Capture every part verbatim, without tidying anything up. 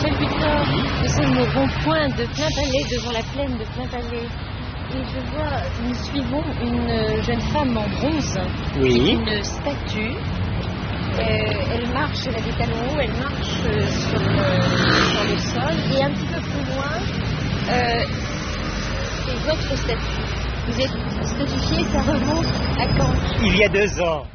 Michel Butor, nous sommes au rond-point de Plainpalais, devant la plaine de Plainpalais. Et je vois, nous suivons une jeune femme en bronze, oui. Une statue. Euh, elle marche, elle a des talons hauts, elle marche euh, sur, le, sur le sol. Et un petit peu plus loin, euh, c'est votre statue. Vous êtes statifié, ça remonte à quand? Il y a deux ans.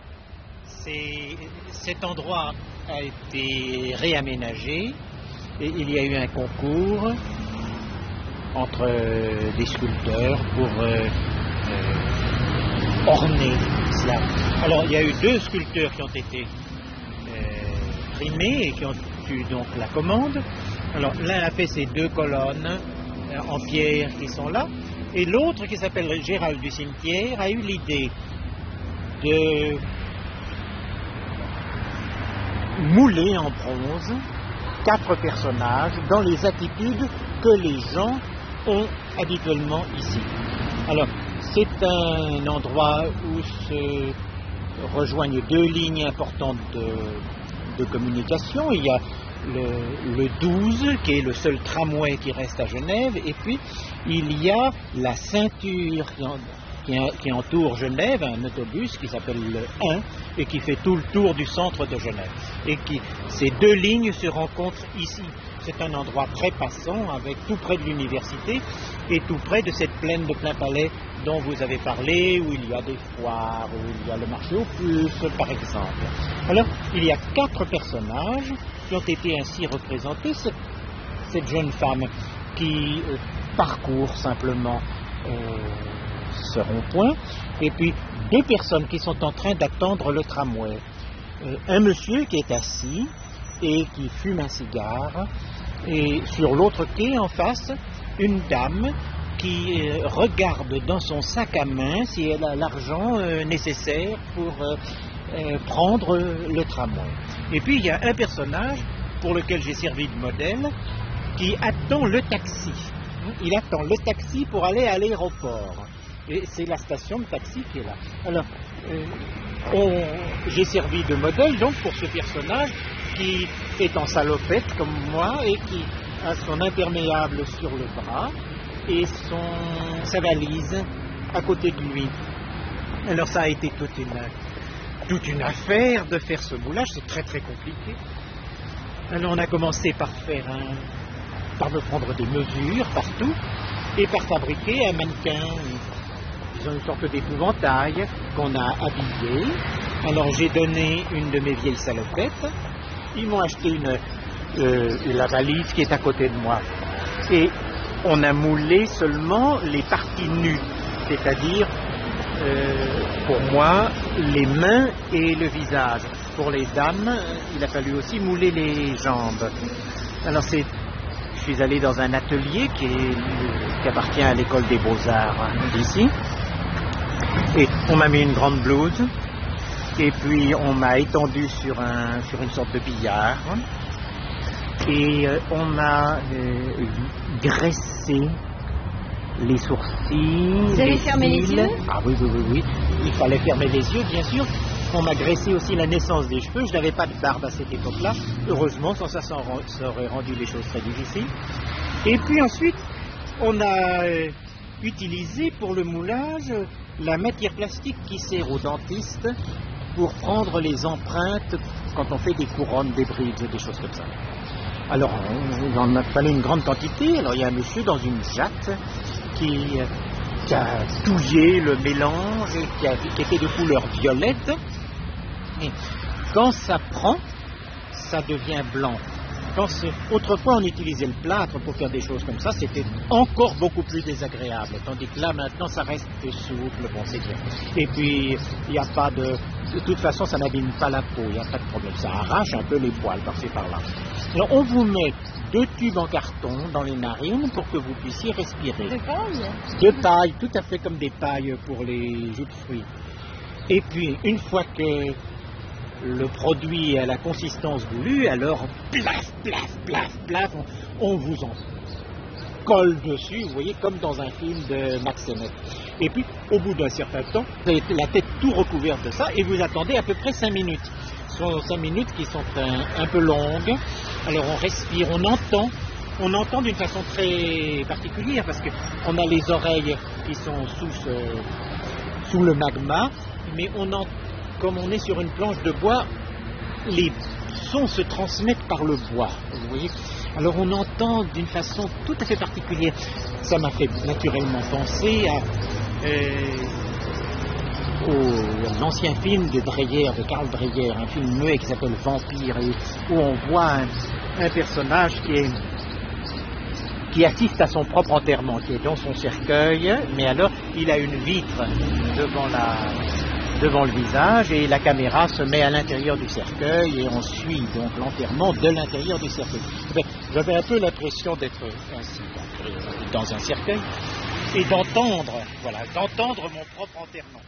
Cet endroit a été réaménagé et il y a eu un concours entre euh, des sculpteurs pour euh, euh, orner cela. Alors il y a eu deux sculpteurs qui ont été euh, primés et qui ont eu donc la commande. Alors l'un a fait ces deux colonnes euh, en pierre qui sont là, et l'autre, qui s'appelle Gérald du Cimetière, a eu l'idée de mouler en bronze quatre personnages dans les attitudes que les gens ont habituellement ici. Alors, c'est un endroit où se rejoignent deux lignes importantes de, de communication. Il y a le, le douze, qui est le seul tramway qui reste à Genève, et puis il y a la ceinture qui, en, qui, qui entoure Genève, un autobus qui s'appelle le un, et qui fait tout le tour du centre de Genève. Et qui, ces deux lignes se rencontrent ici. C'est un endroit très passant, avec tout près de l'université et tout près de cette plaine de Plainpalais dont vous avez parlé, où il y a des foires, où il y a le marché aux puces, par exemple. Alors, il y a quatre personnages qui ont été ainsi représentés. Cette, cette jeune femme qui euh, parcourt simplement euh, ce rond-point, et puis deux personnes qui sont en train d'attendre le tramway. Euh, un monsieur qui est assis et qui fume un cigare, et sur l'autre quai en face, une dame qui euh, regarde dans son sac à main si elle a l'argent euh, nécessaire pour euh, euh, prendre le tramway. Et puis il y a un personnage pour lequel j'ai servi de modèle qui attend le taxi. Il attend le taxi pour aller à l'aéroport. Et c'est la station de taxi qui est là. Alors, euh, on, j'ai servi de modèle donc pour ce personnage qui est en salopette comme moi et qui a son imperméable sur le bras et son, sa valise à côté de lui. Alors ça a été toute une, toute une affaire de faire ce moulage, c'est très très compliqué. Alors on a commencé par faire un, par me prendre des mesures partout et par fabriquer un mannequin, disons une sorte d'épouvantail qu'on a habillé. Alors j'ai donné une de mes vieilles salopettes, ils m'ont acheté une, euh, la valise qui est à côté de moi et on a moulé seulement les parties nues, c'est-à-dire euh, pour moi les mains et le visage. Pour les dames, il a fallu aussi mouler les jambes. Alors c'est, je suis allé dans un atelier qui, est, qui appartient à l'école des beaux-arts d'ici, et on m'a mis une grande blouse, et puis on m'a étendu sur, un, sur une sorte de billard, et euh, on m'a euh, graissé les sourcils. Vous avez fermé les yeux? Ah oui, oui, oui, oui. Il fallait fermer les yeux, bien sûr. On m'a graissé aussi la naissance des cheveux. Je n'avais pas de barbe à cette époque-là. Heureusement, sans ça, ça aurait rendu les choses très difficiles. Et puis ensuite, on a euh, utilisé pour le moulage la matière plastique qui sert aux dentistes pour prendre les empreintes quand on fait des couronnes, des bridges, des choses comme ça. Alors, il en a fallu une grande quantité. Alors, il y a un monsieur dans une jatte qui, qui a touillé le mélange et qui, a, qui était de couleur violette. Et quand ça prend, ça devient blanc. Quand autrefois, on utilisait le plâtre pour faire des choses comme ça, c'était encore beaucoup plus désagréable. Tandis que là, maintenant, ça reste souple, bon, c'est bien. Et puis, il n'y a pas de... De toute façon, ça n'abîme pas la peau, il n'y a pas de problème. Ça arrache un peu les poils par-ci par-là. Alors, on vous met deux tubes en carton dans les narines pour que vous puissiez respirer. De paille? De paille, tout à fait comme des pailles pour les jus de fruits. Et puis, une fois que le produit est à la consistance voulue, alors, plaf, plaf, plaf, plaf, on, on vous en colle dessus, vous voyez, comme dans un film de Max Sennett. Et puis, au bout d'un certain temps, vous avez la tête tout recouverte de ça et vous attendez à peu près cinq minutes. sont cinq minutes qui sont un, un peu longues. Alors on respire, on entend, on entend d'une façon très particulière parce qu'on a les oreilles qui sont sous, ce, sous le magma, mais on en, comme on est sur une planche de bois, les sons se transmettent par le bois, vous voyez. Alors on entend d'une façon tout à fait particulière. Ça m'a fait naturellement penser à euh, au, l'ancien film de Dreyer, de Karl Dreyer, un film muet qui s'appelle Vampire, et où on voit un, un personnage qui est qui assiste à son propre enterrement, qui est dans son cercueil, mais alors il a une vitre devant la devant le visage et la caméra se met à l'intérieur du cercueil et on suit donc l'enterrement de l'intérieur du cercueil. J'avais un peu l'impression d'être ainsi dans un cercueil et d'entendre, voilà, d'entendre mon propre enterrement.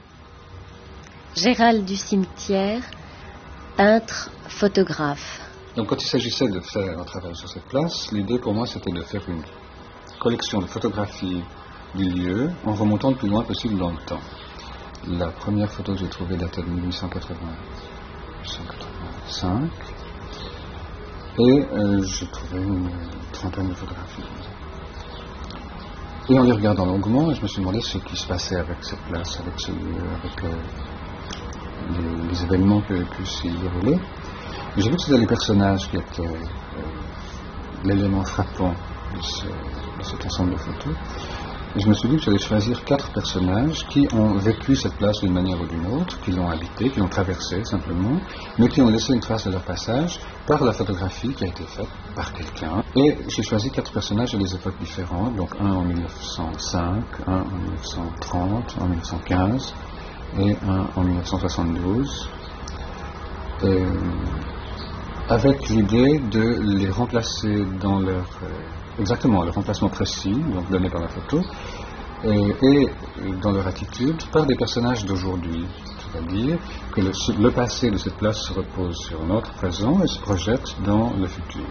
Gérald du Cimetière, peintre, photographe. Donc quand il s'agissait de faire un travail sur cette place, l'idée pour moi c'était de faire une collection de photographies du lieu en remontant le plus loin possible dans le temps. La première photo que j'ai trouvée datait de mille huit cent quatre-vingt-cinq et euh, j'ai trouvé une trentaine de photographies. Et en les regardant longuement, je me suis demandé ce qui se passait avec cette place, avec ce lieu, avec euh, les, les événements qui avaient pu s'y dérouler. Et j'ai vu que c'était les personnages qui étaient euh, l'élément frappant de, ce, de cet ensemble de photos. Et je me suis dit que j'allais choisir quatre personnages qui ont vécu cette place d'une manière ou d'une autre, qui l'ont habitée, qui l'ont traversée simplement, mais qui ont laissé une trace de leur passage par la photographie qui a été faite par quelqu'un. Et j'ai choisi quatre personnages à des époques différentes, donc un en mille neuf cent cinq, un en mille neuf cent trente, un en mille neuf cent quinze et un en mille neuf cent soixante-douze. Et avec l'idée de les remplacer dans leur... Exactement, le remplacement précis, donc donné par la photo, et, et dans leur attitude par des personnages d'aujourd'hui. C'est-à-dire que le, le passé de cette place se repose sur notre présent et se projette dans le futur.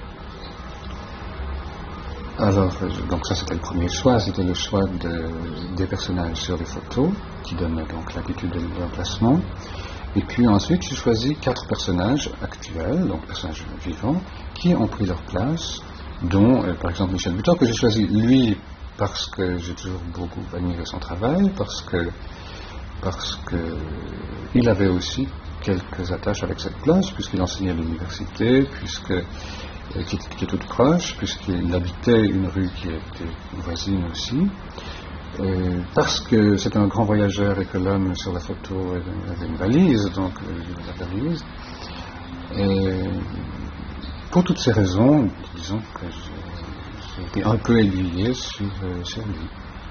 Alors, donc ça c'était le premier choix, c'était le choix de, des personnages sur les photos, qui donnent donc l'attitude de l'emplacement. Et puis ensuite, j'ai choisi quatre personnages actuels, donc personnages vivants, qui ont pris leur place, dont, euh, par exemple, Michel Butor, que j'ai choisi, lui, parce que j'ai toujours beaucoup admiré son travail, parce que, parce que il avait aussi quelques attaches avec cette place, puisqu'il enseignait à l'université, puisque, euh, qui, qui est toute proche, puisqu'il habitait une rue qui était voisine aussi, euh, parce que c'est un grand voyageur et que l'homme sur la photo avait une valise, donc euh, la valise. Et, pour toutes ces raisons, disons que j'ai été un peu aiguillé sur, euh, sur lui.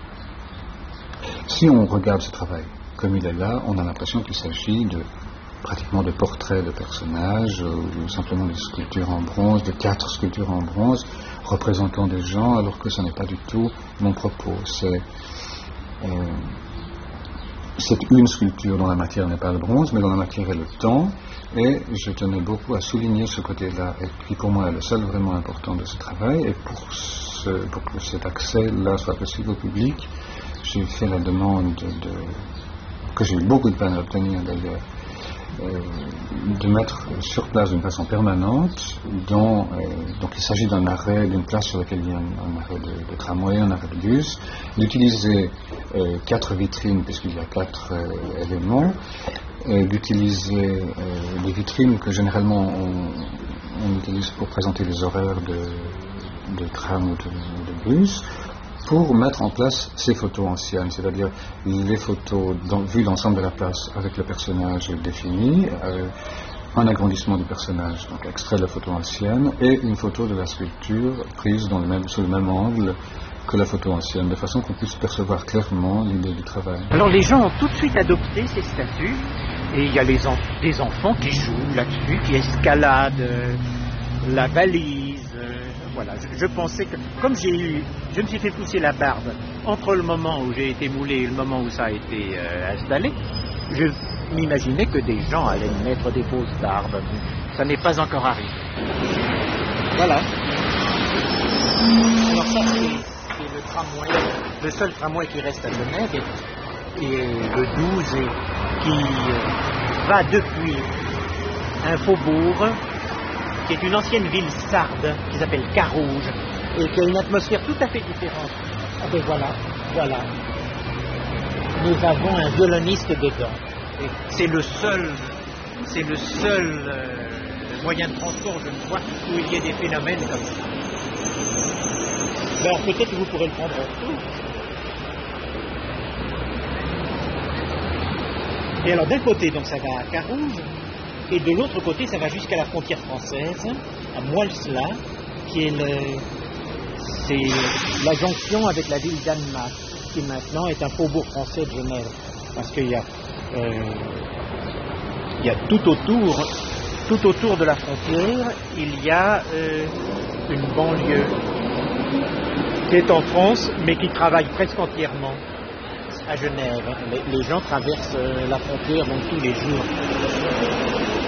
Si on regarde ce travail comme il est là, on a l'impression qu'il s'agit de pratiquement de portraits de personnages, ou simplement des sculptures en bronze, de quatre sculptures en bronze représentant des gens, alors que ce n'est pas du tout mon propos. C'est, euh, c'est une sculpture dont la matière n'est pas le bronze, mais dont la matière est le temps. Et je tenais beaucoup à souligner ce côté-là, et qui pour moi est le seul vraiment important de ce travail. Et pour, ce, pour que cet accès-là soit possible au public, j'ai fait la demande de, de, que j'ai eu beaucoup de peine à obtenir d'ailleurs, euh, de mettre sur place d'une façon permanente. Dont, euh, donc il s'agit d'un arrêt, d'une place sur laquelle il y a un, un arrêt de, de tramway, un arrêt de bus, d'utiliser euh, quatre vitrines, puisqu'il y a quatre euh, éléments. Euh, d'utiliser euh, des vitrines que généralement on, on utilise pour présenter les horaires de, de tram ou de, de bus, pour mettre en place ces photos anciennes, c'est-à-dire les photos dans, vues l'ensemble de la place avec le personnage défini, euh, un agrandissement du personnage, donc extrait de la photo ancienne, et une photo de la sculpture prise dans le même, sous le même angle que la photo ancienne, de façon qu'on puisse percevoir clairement l'idée du travail. Alors les gens ont tout de suite adopté ces statues, et il y a les en- des enfants qui jouent là-dessus, qui escaladent euh, la valise. Euh, voilà, je, je pensais que, comme j'ai eu, je me suis fait pousser la barbe entre le moment où j'ai été moulé et le moment où ça a été euh, installé, je m'imaginais que des gens allaient me mettre des fausses barbes. Ça n'est pas encore arrivé. Voilà. Alors ça, c'est... c'est le tramway, le seul tramway qui reste à Genève, et, et le douze, et qui euh, va depuis un faubourg qui est une ancienne ville sarde qui s'appelle Carouge et qui a une atmosphère tout à fait différente. Ah ben voilà, voilà. Nous avons un violoniste dedans. Et c'est le seul, c'est le seul euh, moyen de transport, je ne vois, où il y ait des phénomènes comme ça. Ben alors peut-être que vous pourrez le prendre en photo. Et alors d'un côté, donc ça va à Carouge, et de l'autre côté, ça va jusqu'à la frontière française, à Moilsla, qui est, le, c'est la jonction avec la ville d'Annemasse, qui maintenant est un faubourg français de Genève. Parce qu'il y a, euh, il y a tout autour, tout autour de la frontière, il y a euh, une banlieue qui est en France, mais qui travaille presque entièrement à Genève. Les, les gens traversent euh, la frontière donc, tous les jours.